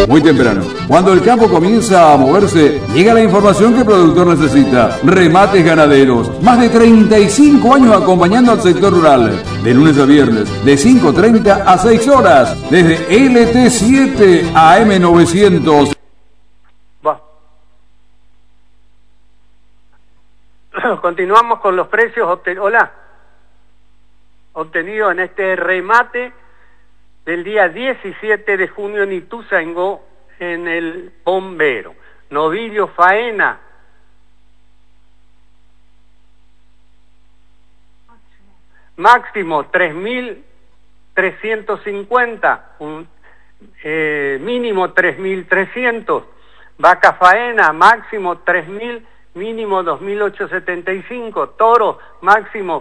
Muy temprano, cuando el campo comienza a moverse, llega la información que el productor necesita. Remates Ganaderos, más de 35 años acompañando al sector rural. De lunes a viernes, de 5:30 a 6 horas, desde LT7 a M900. Continuamos con los precios obtenidos en este remate del día 17 de junio en Ituzaingó, en el Bombero. Novillo faena, máximo 3.350, mínimo 3.300. Vaca faena, máximo 3.000, mínimo 2.875. Toro, máximo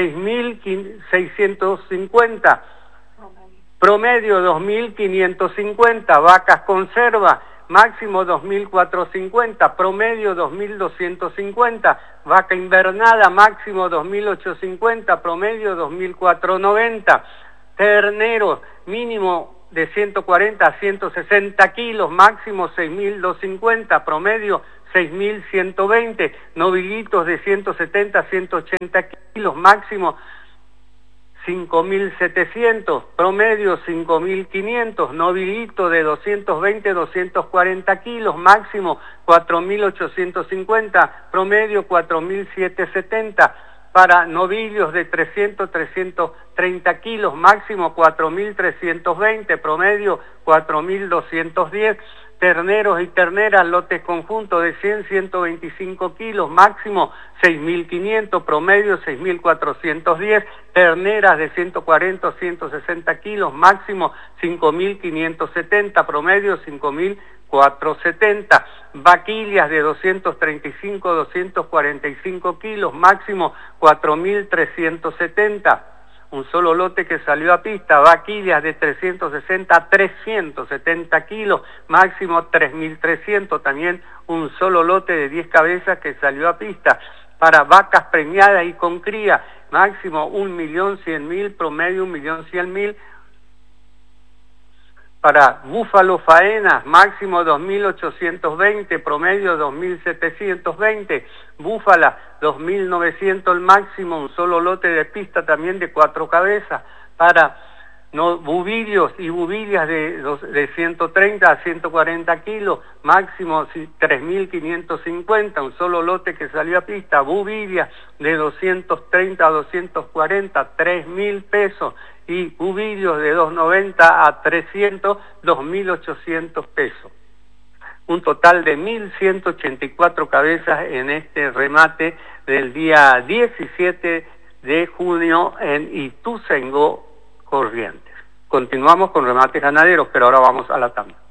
6.650. Promedio 2.550. Vacas conserva, máximo 2.450. Promedio 2.250. Vaca invernada, máximo 2.850. Promedio 2.490. Terneros, mínimo de 140 a 160 kilos, máximo 6.250. Promedio 6.120. Novillitos de 170 a 180 kilos, máximo 5.700, promedio 5.500, novillito de 220 a 240 kilos, máximo 4.850, promedio 4.770, para novillos de 300 a 330 kilos, máximo 4.320, promedio 4.210, terneros y terneras, lotes conjuntos de 100 a 125 kilos, máximo 6.500, promedio 6.410, terneras de 140 a 160 kilos, máximo 5.570, promedio 5.470, vaquillas de 235 a 245 kilos, máximo 4.370, un solo lote que salió a pista. Vaquillas de 360 a 370 kilos, máximo 3.300, también un solo lote de 10 cabezas que salió a pista. Para vacas preñadas y con cría, máximo 1.100.000, promedio 1.100.000. Para búfalo faenas, máximo 2.820, promedio 2.720, búfala 2.900 el máximo, un solo lote de pista también de 4 cabezas. Para bubillos y bubillas de 130 a 140 kilos, máximo 3.550, un solo lote que salió a pista. Bubillas de 230 a 240, 3.000 pesos. Y bubillos de 290 a 300, 2.800 pesos. Un total de 1.184 cabezas en este remate del día 17 de junio en Ituzaingó, Corrientes. Continuamos con remates ganaderos, pero ahora vamos a la tanda.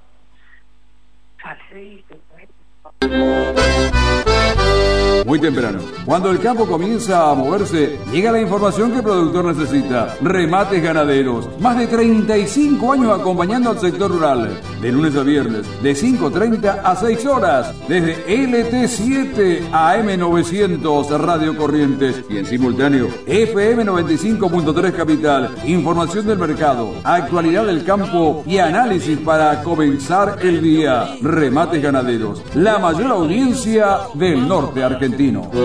Muy temprano, cuando el campo comienza a moverse, llega la información que el productor necesita. Remates Ganaderos, más de 35 años acompañando al sector rural. De lunes a viernes, de 5:30 a 6 horas, desde LT7 a M900 Radio Corrientes y en simultáneo FM 95.3 Capital. Información del mercado, actualidad del campo y análisis para comenzar el día. Remates Ganaderos, la mayor audiencia del norte argentino.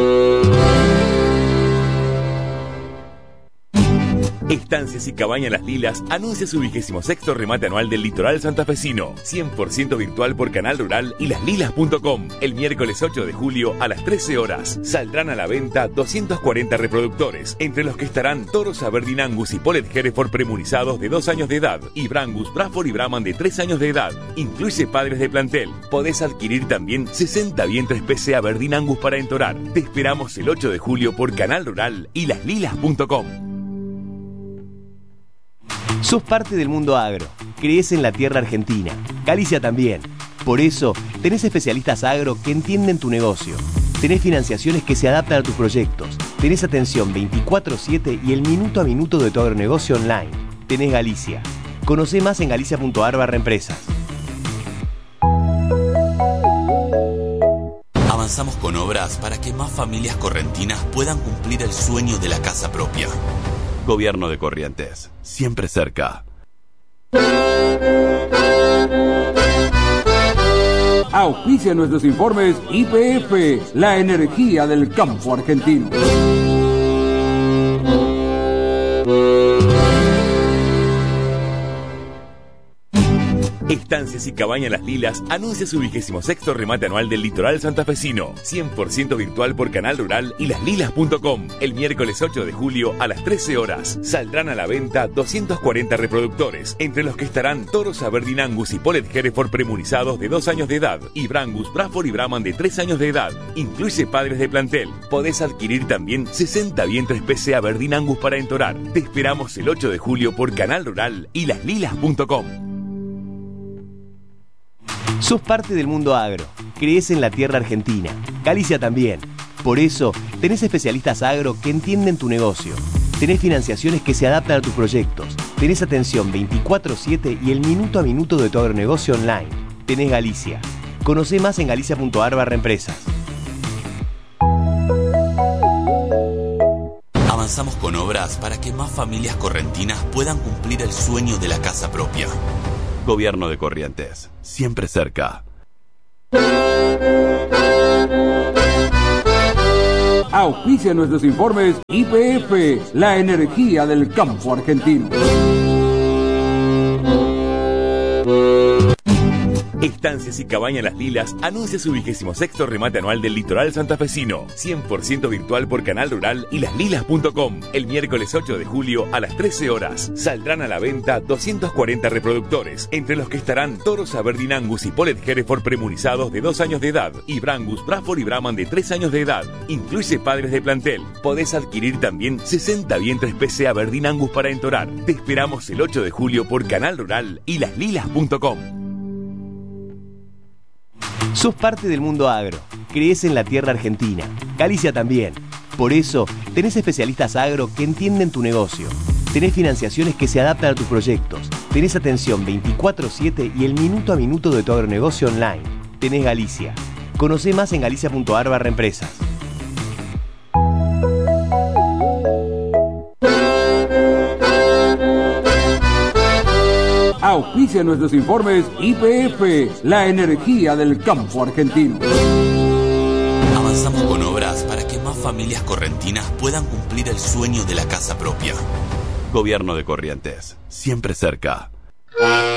Estancias y Cabañas Las Lilas anuncia su 26º remate anual del litoral santafesino, 100% virtual por Canal Rural y laslilas.com. El miércoles 8 de julio a las 13 horas saldrán a la venta 240 reproductores, entre los que estarán toros Aberdeen Angus y Polet Hereford premunizados de 2 años de edad y Brangus, Braford y Brahman de 3 años de edad. Incluye padres de plantel. Podés adquirir también 60 vientres PC Aberdeen Angus para entorar. Te esperamos el 8 de julio por Canal Rural y laslilas.com. Sos parte del mundo agro, crees en la tierra argentina, Galicia también. Por eso, tenés especialistas agro que entienden tu negocio. Tenés financiaciones que se adaptan a tus proyectos. Tenés atención 24/7 y el minuto a minuto de tu agronegocio online. Tenés Galicia. Conocé más en galicia.ar/empresas. Avanzamos con obras para que más familias correntinas puedan cumplir el sueño de la casa propia. Gobierno de Corrientes, siempre cerca. Auspicia nuestros informes YPF, la energía del campo argentino. Estancias y Cabañas Las Lilas anuncia su 26º remate anual del litoral santafesino, 100% virtual por Canal Rural y laslilas.com. El miércoles 8 de julio a las 13 horas saldrán a la venta 240 reproductores, entre los que estarán toros Aberdeen Angus y Polet Hereford premunizados de 2 años de edad y Brangus, Bradford y Brahman de 3 años de edad. Incluye padres de plantel. Podés adquirir también 60 vientres PC Aberdeen Angus para entorar. Te esperamos el 8 de julio por Canal Rural y laslilas.com. Sos parte del mundo agro, crees en la tierra argentina, Galicia también. Por eso, tenés especialistas agro que entienden tu negocio. Tenés financiaciones que se adaptan a tus proyectos. Tenés atención 24/7 y el minuto a minuto de tu agronegocio online. Tenés Galicia. Conocé más en galicia.ar/empresas. Avanzamos con obras para que más familias correntinas puedan cumplir el sueño de la casa propia. Gobierno de Corrientes, siempre cerca. Auspicia nuestros informes YPF, la energía del campo argentino. Estancias y Cabañas Las Lilas anuncia su 26º remate anual del litoral santafesino, 100% virtual por Canal Rural y laslilas.com. El miércoles 8 de julio a las 13 horas saldrán a la venta 240 reproductores, entre los que estarán toros Aberdeen Angus y Polet Hereford premunizados de 2 años de edad y Brangus, Bradford y Brahman de 3 años de edad. Incluye padres de plantel. Podés adquirir también 60 vientres PC Aberdeen Angus para entorar. Te esperamos el 8 de julio por Canal Rural y laslilas.com. Sos parte del mundo agro, crees en la tierra argentina, Galicia también. Por eso, tenés especialistas agro que entienden tu negocio. Tenés financiaciones que se adaptan a tus proyectos. Tenés atención 24/7 y el minuto a minuto de tu agronegocio online. Tenés Galicia. Conocé más en galicia.ar/empresas. Auspicia nuestros informes YPF, la energía del campo argentino. Avanzamos con obras para que más familias correntinas puedan cumplir el sueño de la casa propia. Gobierno de Corrientes, siempre cerca.